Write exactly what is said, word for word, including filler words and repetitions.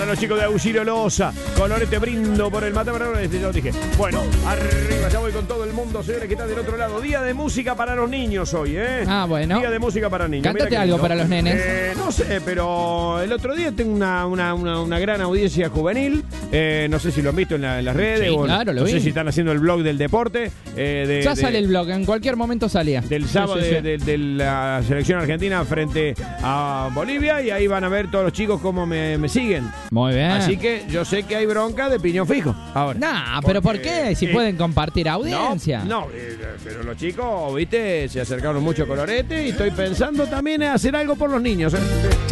los chicos de Auxilio Loza. Colorete brindo por el matador. Este yo dije. Bueno, arriba, ya voy con todo el mundo, señores, que está del otro lado. Día de música para los niños hoy, ¿eh? Ah, bueno. Día de música para niños. Cántate algo para los nenes. Eh, no sé, pero el otro día tengo una, una, una, una gran audiencia juvenil. Eh, no sé si lo han visto en, la, en las redes. Sí, o claro, lo no vi. sé si están haciendo el blog del deporte. Eh, de, ya de, sale el blog, en cualquier momento salía. Del sábado Sí, sí, de, sí. de, de la selección argentina frente a Bolivia. Y ahí van a ver todos los chicos cómo me, me siguen. Muy bien. Así que yo sé que hay bronca de piñón fijo. Ahora. Nah, pero ¿por Porque, qué? Si eh, pueden compartir audiencia. No, no eh, pero los chicos, viste, se acercaron mucho a Colorete y estoy pensando también en hacer algo por los niños. ¿eh?